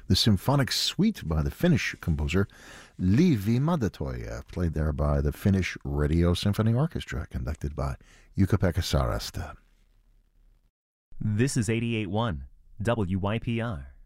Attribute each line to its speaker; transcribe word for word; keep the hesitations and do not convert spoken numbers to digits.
Speaker 1: the Symphonic Suite by the Finnish composer Leevi Madetoja, played there by the Finnish Radio Symphony Orchestra, conducted by Jukka-Pekka Sarasta.
Speaker 2: This is eighty-eight point one W Y P R.